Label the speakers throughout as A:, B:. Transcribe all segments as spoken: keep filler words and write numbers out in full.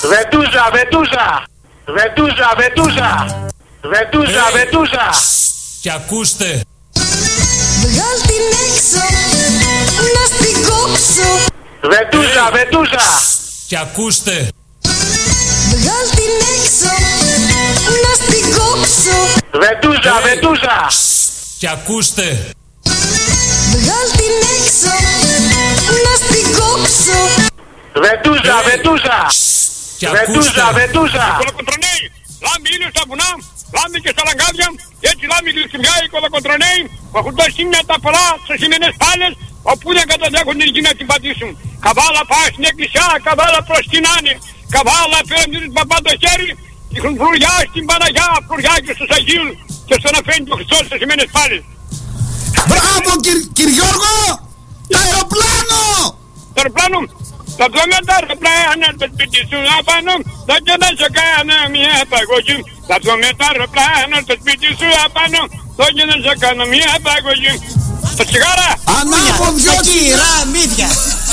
A: Βετούζα, βετούζα. Βετούζα, βετούζα. Βετούζα, βετούζα.
B: Και ακούστε.
C: Βγάλ την έξω, να στην κόψω.
A: Βετούζα, βετούζα.
B: Και ακούστε.
C: Βγάλ την έξω, να στην κόψω.
A: Βετούζα, βετούζα.
B: Και ακούστε.
C: Βγάλ την έξω, να στην κόψω.
A: Βετούζα, βετούζα.
B: Και ακούστε.
A: Βετούζα, βετούζα.
D: Κολοκοντρονέοι, λάμπει είναι στα βουνά, λάμπει και στα λαγκάδια, έτσι λάμπει γλυκυμιά οι κολοκοντρονέοι, που έχουν τα χίμια τα πολλά σε χειμενές πάλες, όπου δεν καταδιάκουν την γη να την πατήσουν. Καβάλα πάει στην εκκλησιά, καβάλα προσκυνάνε, καβάλα παίρνει τον παπά το χέρι, έχουν φλουριά στην Παναγιά, φλουριά και στους Αγίους και στον αφένει του Χριστός σε χειμενές πάλες.
E: Μπράβο κύριε Γιώργο! Το αεροπλάνο!
D: Το αεροπλάνο! Τα ψωμέτα αεροπλάνα το σπίτι σου απάνω, το και δεν σε κάνω μια παγωγή. Τα ψωμέτα αεροπλάνα το σπίτι σου απάνω, το και δεν σε κάνω μια παγωγή. Τα τσιγάρα!
E: Ανάποδη
F: στα κυρά μύδια.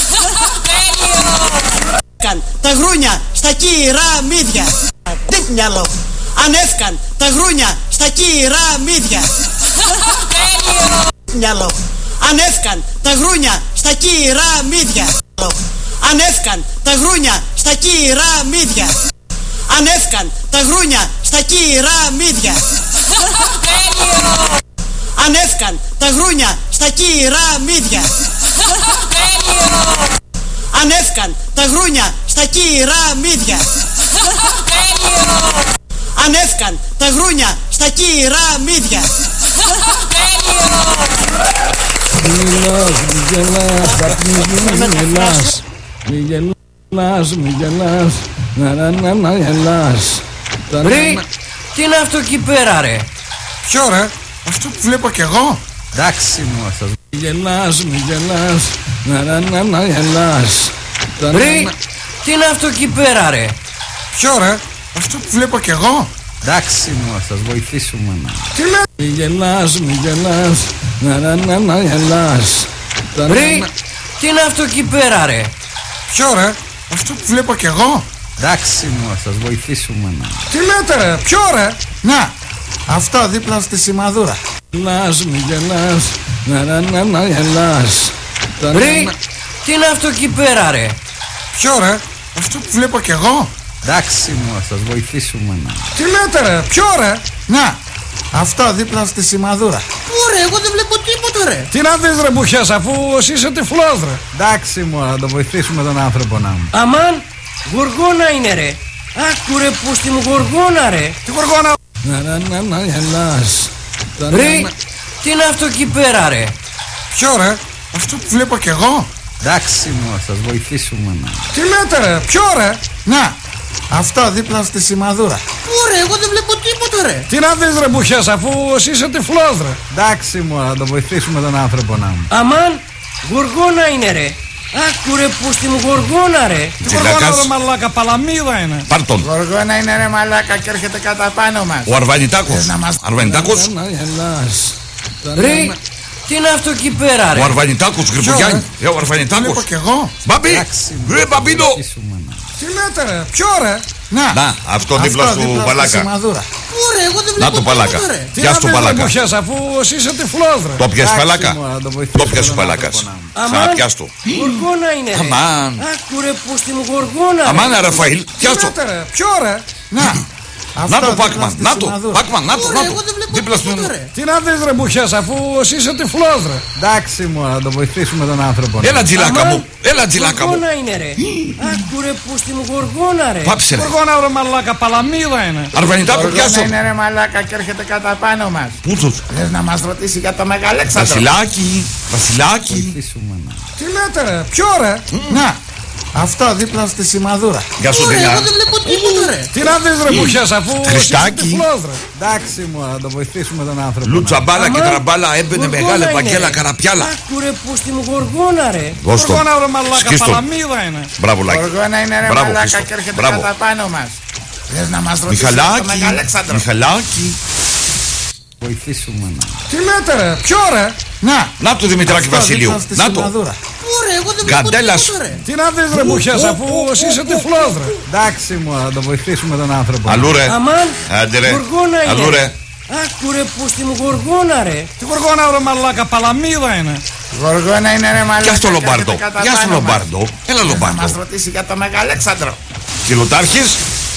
F: Τα γρούνια στα κυρά μύδια. Τι μυαλό. Ανέφκαν τα γρούνια στα κυρά μύδια. Μυαλό. Ανέφκαν τα γρούνια στα κυρά μύδια. Ανέφκαν τα γρούνια στα κυρά μύδια. Ανέφκαν τα γρούνια στα κυρά μύδια. Ανέφκαν τα γρούνια στα κυρά μύδια. Ανέφκαν τα γρούνια στα κυρά μύδια. Ανέφκαν τα γρούνια στα κυρά μύδια.
E: Μιλάς, μη γελάς, θα πνιγείς, μη γελάς. Μη γελάς, μη γελάς, να να να να γελάς.
F: Βρει, τι είναι αυτό εκεί πέρα ρε?
E: Ποιο ρε? Αυτό που βλέπω κι εγώ.
F: Εντάξει μου σας.
E: Μη γελάς, μη γελάς, να να να να γελάς.
F: Βρει, τι είναι αυτό εκεί πέρα ρε?
E: Ποιο ρε? Αυτό που βλέπω κι εγώ.
F: Εντάξει μου, θα σας βοηθήσουμε να.
E: Τι λέει? Μη γελάς, μη γελάς, να να να να γελάς.
F: Βρει, τι είναι αυτό εκεί πέρα ρε?
E: Ποιο ρε? Αυτό που βλέπω κι εγώ.
F: Εντάξει μου, θα σας βοηθήσουμε να.
E: Τι λέτε ρε? Ποιο ρε? Να, αυτό δίπλα στη σημαδούρα. Γελάς, μη γελάς, να να να να γελάς.
F: Βρει, τι είναι αυτό εκεί πέρα ρε?
E: Ποιο ρε? Αυτό που βλέπω κι εγώ.
F: Εντάξει μου, θα σας βοηθήσουμε να.
E: Τι λέτε ρε? Ποιο ρε? Να, αυτό δίπλα στη σημαδούρα.
F: Πού ρε, εγώ δεν βλέπω τίποτα ρε.
E: Τι να δεις ρε μπουχιάς, αφού εσύ είσαι τυφλός ρε.
F: Εντάξει μου, θα το βοηθήσουμε τον άνθρωπο να μου.
G: Αμάν, γοργόνα είναι ρε. Άκου ρε που στη μου γοργόνα ρε.
E: Τι γοργόνα? Να να να να γελάς.
F: Βρει, τι είναι αυτό εκεί πέρα ρε?
E: Ποιο ρε? Αυτό που βλέπω κι εγώ.
F: Εντάξει μου, θα σας βοηθήσουμε να.
E: Τι λέτε ρε? Ποιο ρε? Να, αυτό δίπλα στη σημαδούρα.
F: Πού ρε, εγώ δεν βλέπω τίποτα ρε.
E: Τι να δεις ρε μπουχιάς, αφού εσύ είσαι τυφλός ρε.
F: Εντάξει μου, θα το βοηθήσουμε τον άνθρωπο να μου.
G: Αμάν, γοργόνα είναι ρε. Άκου ρε που στη μου γοργόνα ρε.
E: Τι γοργόνα ρε μαλάκα, παλαμίδα είναι.
H: Πάρ' τον.
E: Γοργόνα είναι ρε μαλάκα και έρχεται κατά πάνω μας.
H: Ο Αρβανιτάκος.
E: Μας...
H: Αρβανιτάκος.
E: Να γελάς.
F: Ρε, τι είναι αυτό εκεί πέρα ρε?
H: Ο Αρβανιτάκος, Γρυπογιάννη. Ε, ο Αρβανιτάκος.
E: Βλέπω κι εγώ.
H: Μπαμπί, ρε Μπαμπίνο.
E: Τι λέτε ρε? Ποιο ρε?
H: Να, να αυτό δίπλα του Παλάκα.
F: Πού ρε, εγώ δεν βλέπω.
H: Να το Παλάκα. Πιάσ' το Παλάκα.
E: Αφού εσύ είσαι τυφλός ρε.
H: Το πιάσ' Παλάκα. Το πιάσ' ο Παλάκας. Ξαναπιάσ' το.
G: Γοργόνα είναι ρε.
H: Αμάν.
G: Άκου ρε που στη μου γοργόνα ρε.
H: Αμάν Ραφαήλ, πιάσ' το.
E: Ποιο ρε? Να.
H: Να το Πάκμαν, να το, Πάκμαν, να το, να το. Δίπλα στον...
E: Τι να δεις ρε μπουχιάς, αφού εσύ είσαι τυφλός ρε.
F: Εντάξει μου, θα το βοηθήσουμε τον άνθρωπο.
H: Έλα τζιλάκα μου, έλα τζιλάκα μου.
G: Γοργόνα είναι ρε. Άκου ρε που στη μου γοργόνα ρε.
H: Πάψε ρε.
E: Γοργόνα ρε μαλάκα, παλαμίδα είναι.
H: Αρβανιτάκο πιάσω.
E: Είναι ρε μαλάκα και έρχεται κατά πάνω μας.
H: Πούτσος.
E: Θες να μας ρωτήσει για το Μεγαλέξανδρο?
H: Βασιλάκι, Βασιλάκι.
E: Τι λέτε ρε? Ποιο ρε? Να. Αυτό δίπλα στη σημαδούρα.
H: Γεια σου
F: Ωραία,
H: Τελιά.
F: εγώ δεν βλέπω τίποτα ρε.
E: Τι να δεις ρε μπουχιάς, αφού
H: Χριστάκι.
F: Εντάξει μου, θα το βοηθήσουμε τον άνθρωπο.
H: Λουτσαμπάλα και τραμπάλα έμπαινε μεγάλα παγκέλα καραπιάλα.
G: Άκου ρε που στη μου γοργόνα ρε.
H: Δώσ' το.
E: Γοργόνα ρε μαλάκα,
H: Σκίστο.
E: παλαμίδα είναι.
H: Μπράβο Λάκη.
E: Γοργόνα είναι ρε
H: Μπράβο,
E: μαλάκα
H: Χρήστο.
E: και έρχεται
H: Μπράβο.
E: κατά πάνω μας. Θες να μας ρωτήσει για το
H: Μιχαλάκι,
E: Μεγαλέξανδρο?
H: Μιχαλάκι.
F: Βοηθήσουμε να.
E: Τι λέτε ρε? Ποιο ρε? Να.
H: Να το Δημητράκη
E: Αυτό
H: Βασιλείου.
E: δίπλα στη
H: Να το.
E: σημαδούρα.
F: Πού ρε, εγώ δεν
H: Γκαντέλας.
F: βλέπω τίποτα, ρε.
E: Τι να δεις ρε Μπουχιάς, αφού εσύ είσαι τυφλός ρε. Εντάξει μου, θα το βοηθήσουμε τον άνθρωπο.
H: Αλλού ρε.
G: Αμάν,
H: Άντε ρε.
G: γοργόνα είναι.
H: Αλλού ρε.
G: Άκου ρε πούστη μου, γοργόνα ρε.
E: Τι γοργόνα ρε μαλάκα, παλαμίδα είναι.
F: Γοργόνα είναι ρε μαλάκα.
H: Γεια στο Λομπάρντο. Γεια στο Λομπάρντο. Έλα
F: Θα
H: Λομπάρντο.
F: μας ρωτήσει για το Μεγαλέξανδρο.
H: Κιλοτάρχης.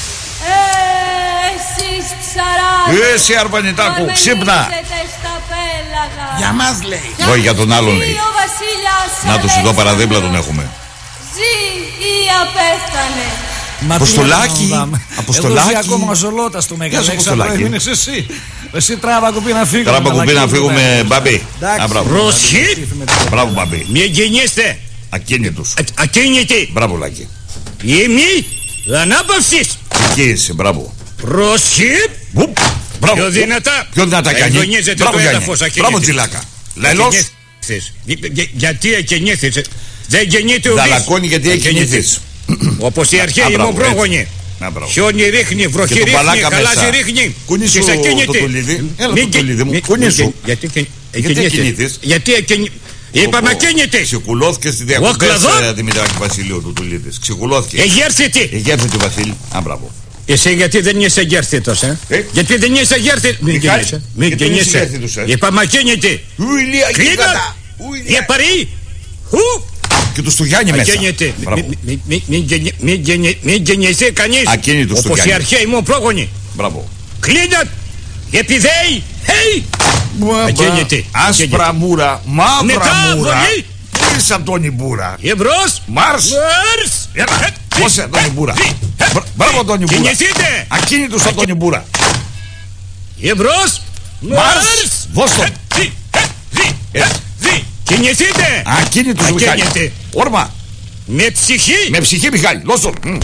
C: Εσείς ψαράδες,
H: Εσύ Αρβανιτάκου, ξύπνα.
C: παρμενίζετε στα πέλαγα.
F: Για μας λέει.
H: Όχι για τον άλλον λέει.
C: Ζει ο βασιλιάς
H: Να τους εδώ παραδίπλα τον
C: Αλέξανδρος.
H: έχουμε.
C: Ζει ή απέθανε.
E: Μα τι
H: Αποστολάκι,
E: να κάνουμε.
H: Αποστολάκι.
E: Εδώ ζει ακόμα ο Ζολώτας του Μεγαλέξανδρου,
H: Αποστολάκι.
E: έμεινες εσύ. Εσύ τράβα κουμπί να φύγουμε.
H: Τράβα κουμπί να φύγουμε, μπαμπί.
E: Εντάξει.
H: Α, μπράβο.
I: Προσχή!
H: Μπράβο μπαμπί.
I: Μη γεννήστε!
H: Ακίνητος.
I: Α- Ακίνητη!
H: Μπράβο Λάκη.
I: Ημί ανάπαυσης!
H: Εκεί είσαι, μπράβο.
I: Προσχή!
H: Μπουπ. Μπράβο.
I: Πιο δυνατά!
H: Πιο δυνατά κάνει.
I: Εγγονίζεται
H: Μπράβο
I: το
H: Γιάννη.
I: έδαφος, ακίνητη.
H: Μπράβο Τζιλάκα. Λελός.
I: Ακινήθηκες. Γε- γε- Γιατί ακινήθηκες? Δεν γεννείται ο
H: Δαλακώνει γιατί ακινήθηκες.
I: Όπως οι αρχαίοι
H: μπράβο,
I: μου πρόγονοι.
H: Να μπράβο.
I: Χιόνι ρίχνει, βροχή
H: Και το
I: ρίχνει,
H: παλάκα
I: χαλάζει
H: μέσα.
I: ρίχνει.
H: Κουνήσου
I: Και σε
H: το
I: ακίνητη.
H: τουλίδι. Έλα
I: Μη
H: το
I: και-
H: τουλίδι μου.
I: μη-
H: Κουνήσου.
I: μη- Γιατί και-
H: Γιατί
I: ακινήθηκες?
H: ακινήθηκες?
I: Γιατί ακινή- Είπαμε ακίνητη.
H: Ξεκουλώθηκε στη
I: κλαδό.
H: διακοπές Δημητράκη Βασιλείου του Τουλίδης. Ξεκουλώθηκε.
I: Εγέρθητη.
H: Εγέρθητη Βασίλη. Α, μπράβο.
I: Εσύ γιατί δεν είσαι αγέρθητος, ε?
H: Ε?
I: Γιατί δεν είσαι αγέρθητος. Μην
H: Μιχάλη,
I: γεννήσαι. Μην
H: γιατί δεν είσαι
I: γεννήσαι.
H: αγέρθητος, ε?
I: Είπαμε ακίνητη.
H: Ουιλία
I: Κλίνα.
H: γίγαντα.
I: Για παρή. Χου.
H: Και του Στουγιάννη μέσα.
I: Ακίνητη.
H: Μπράβο.
I: Μη- μη- μη- Μην γεννη- μην γεννη- μην γεννηθεί κανείς.
H: Ακίνητος του
I: Όπως οι
H: Γιάννη.
I: αρχαίοι μου πρόγονοι.
H: Μπράβο.
I: Κλίνα. Επιδέοι. Χέι. Ακίνητη.
H: Άσπρα μούρα, μαύρα
I: Μετά,
H: μούρα.
I: βολή.
H: Ήρθε Αντώνη Μπούρα.
I: Εμπρός.
H: Μάρς.
I: Μάρς.
H: Έλα.
I: Ε,
H: Πώς
I: ε,
H: Αντώνη Μπούρα.
I: ε, ε,
H: Μπρα- Μπράβο Αντώνη Μπούρα.
I: Κινηθείτε.
H: Ακίνητος Αντώνη Μπούρα.
I: Εμπρός.
H: Μάρς. Δώσ' τον.
I: Δι, ε, δι, ε,
H: Έτσι.
I: δι. Κινηθείτε.
H: Ακίνητος Μιχάλη.
I: Ακίνητη.
H: Όρμα.
I: Με ψυχή.
H: Με ψυχή Μιχάλη. Δώσ' τον. Μμ.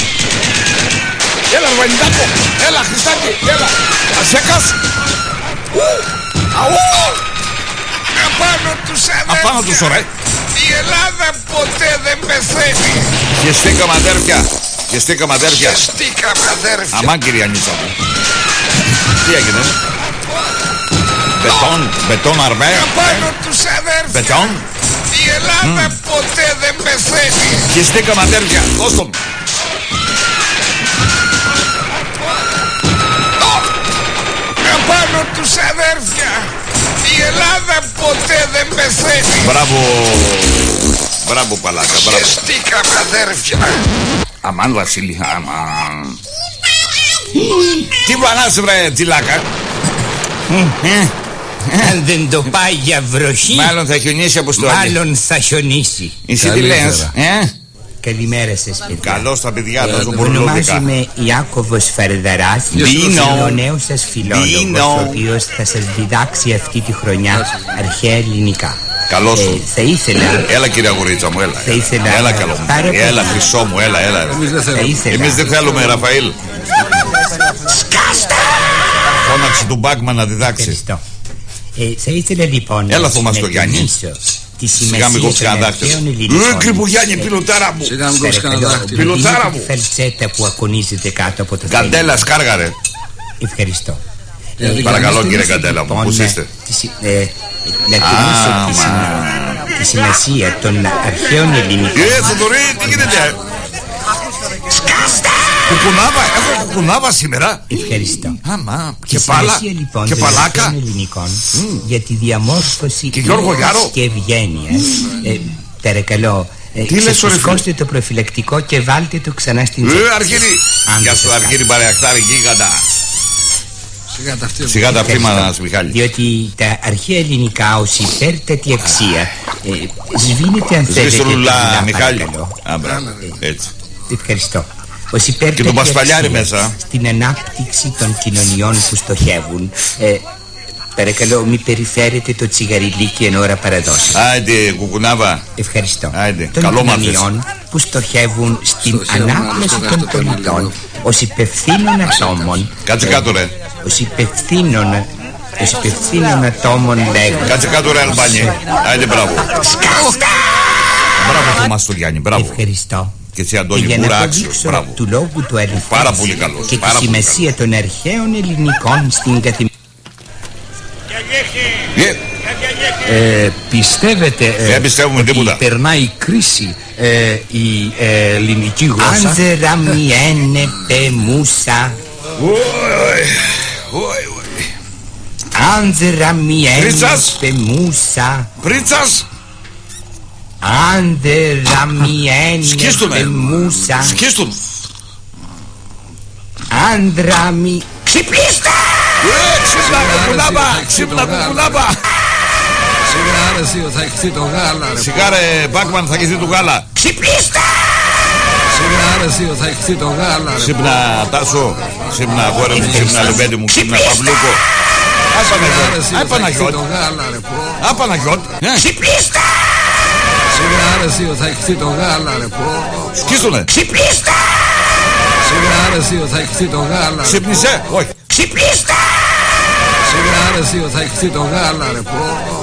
H: Έλα Αρβανιτάκο. Έλα Χριστάκη. Έλα. Ασέκας. Αού.
J: Απάνω τους αδέρφια.
H: Απάνω τους ωραία.
J: Η Ελλάδα ποτέ δεν πεθαίνει.
H: Χεστήκαμε αδέρφια. Χεστήκαμε αδέρφια.
J: Χεστήκαμε αδέρφια.
H: Αμάν κυρία Νίτσα μου. Τι έγινε? Μπετόν, μπετόν αρμέ.
J: Απάνω τους αδέρφια.
H: Μπετόν.
J: Η Ελλάδα ποτέ δεν πεθαίνει.
H: Χεστήκαμε αδέρφια. Δώσ' τον.
J: Απάνω τους αδέρφια. Η Ελλάδα ποτέ δεν πεθαίνει.
H: Μπράβο. Μπράβο παλάκα. Μπράβο.
J: Χεστήκαμε αδέρφια.
H: Αμάν Βασίλη. Αμάν. Τι βανάς βρε Τζιλάκα.
I: Αν δεν το πάει για βροχή,
H: Μάλλον θα χιονίσει αποστολή.
I: μάλλον θα χιονίσει.
H: Εσύ τι λες, ε?
I: Καλημέρα σας παιδιά.
H: Καλώς τα παιδιά τόσο πολύ.
I: Ονομάζομαι Ιάκωβος Φαρδαράς.
H: Ντίνο.
I: Είμαι ο νέος σας φιλόλογος,
H: Ντίνο.
I: ο οποίος θα σας διδάξει αυτή τη χρονιά αρχαία ελληνικά.
H: Καλώς
I: Ε,
H: σου.
I: θα ήθελα,
H: Έλα κυρία γουρίτσα μου, έλα.
I: θα ήθελα
H: Έλα καλό μου.
I: πάρα πολύ.
H: Έλα χρυσό μου, έλα, έλα.
I: θα ήθελα,
H: Εμείς δεν θέλουμε Ραφαήλ. Φώναξε του Μπάκμαν να διδάξει.
I: Ευχαριστώ. Ε, θα ήθελα λοιπόν
H: Έλα,
I: να
H: Θωμά, στο Γιάννη.
I: συνετονίσω τη
H: Σιγά μην
I: σημασία
H: κόψει
I: των
H: κανένα δάχτυλο.
I: αρχαίων
H: Ε,
I: ελληνικών.
H: κρυπουγιάννη, πιλωτάρα μου.
E: Σιγά μην κόψει κανένα
I: Παρακαλώ,
E: δάχτυλο.
H: Πιλωτάρα
I: γνωρίζετε
H: μου.
I: τη φαλτσέτα που ακονίζεται κάτω από το
H: Καντέλα, σκάργαρε.
I: θέλει. Ευχαριστώ. Ε,
H: Παρακαλώ,
I: να
H: κύριε
I: τονίσω,
H: Καντέλα μου,
I: λοιπόν,
H: πώς είστε?
I: τη συ- ε, Να τονίσω τη σημα- τη σημασία των αρχαίων ελληνικών.
H: Ε, Θοδωρή, τι γίνεται? Κουκουνάβα, έχω κουκουνάβα σήμερα.
I: Ευχαριστώ.
H: Άμα,
I: Τη
H: και πάλα,
I: σημασία λοιπόν
H: και
I: των
H: παλάκα.
I: αρχαίων ελληνικών για τη διαμόρφωση
H: Και Γιώργο
I: ειρήνης
H: Γιάρο.
I: και ευγένειας. Ε, παρακαλώ, ε,
H: Τι λες, ρε
I: ξεφουσκώστε το προφυλακτικό και βάλτε το ξανά στην
H: Ε,
I: τσέπη.
H: Αργύρι.
I: Αν
H: Γεια
I: δεν
H: σου,
I: σας
H: Αργύρι Παρεακτάρη, γίγαντα.
E: Σιγά τα αυτή.
H: Σιγά τα
I: Ευχαριστώ.
H: φήματα, Μιχάλη.
I: Διότι τα αρχαία ελληνικά ως υπέρτατη αξία ε, σβήνεται αν θέλετε.
H: Σβήστε ρουλά,
I: πεινά,
H: Μιχάλη.
I: παρακαλώ.
H: Α, μπράβο, έτσι.
I: Ευχαριστώ. Ως υπέρτατη
H: Και τον Πασπαλιάρη
I: αξία
H: μέσα.
I: στην ανάπτυξη των κοινωνιών που στοχεύουν. Ε, παρακαλώ μη περιφέρετε το τσιγαριλίκι εν ώρα παραδόσεως.
H: Άιντε, κουκουνάβα.
I: Ευχαριστώ.
H: Άιντε,
I: Των
H: καλό
I: κοινωνιών που στοχεύουν στην
E: Στοχεύουν,
I: ανάπλαση
E: αυτό
I: των
E: το κάνει
I: πολιτών
E: λίγο.
I: ως υπευθύνων ατόμων.
H: Κάτσε κάτω, ρε.
I: Ως υπευθύνων ως υπευθύνων ατόμων λέγω.
H: Κάτσε κάτω, ρε Αλμπάνι. Άιντε, μπράβο. Μπράβο, Θωμά στο Γιάννη, μπράβο.
I: Ευχαριστώ.
H: Και εσύ,
I: Και
H: Αντώνη,
I: για να
H: μπούρα
I: το
H: άξιο.
I: δείξω
H: Μπράβο.
I: του λόγου του αληθής
H: Πάρα πολύ καλός,
I: και τη
H: πάρα πολύ
I: σημασία των αρχαίων ελληνικών στην καθημερινότητα.
J: Και
I: Ε, πιστεύετε ε,
H: πιστεύουμε
I: ότι
H: τίποτα.
I: περνάει η κρίση ε, η ε, ελληνική γλώσσα?
K: Άνδερα μιένε πεμούσα. Άνδερα μιένε πεμούσα.
H: Πρίτσας.
K: Άνδερα μιένε πεμούσα.
H: Σκίστον.
K: Άνδρα μι... Ξυπνήστε!
H: Ξύπνα κουκουλάμπα! Ξύπνα κουκουλάμπα!
E: Σιγά ρε εσύ, θα έχεις το γάλα ρε.
H: Σιγά ρε Μπάκμαν, θα έχεις το γάλα.
K: Ξυπνήστε!
E: Σιγά ρε εσύ, θα έχεις το γάλα ρε.
H: Ξύπνα Τάσο, ξύπνα αγόρι μου, ξύπνα λεβέντι μου, ξύπνα Παυλούκο. Άι Παναγιώτ, άι Παναγιώτ.
K: Ξυπνήστε!
E: Σιγά ρε εσύ, θα έχεις το γάλα ρε.
H: Σκίστονε.
K: Ξυπνήστε!
E: Σιγά ρε εσύ, θα έχεις το γάλα.
H: Ξύπνησε, όχι.
K: Ξυπνήστε!
E: Σιγά ρε εσύ, θα έχεις το γάλα ρε.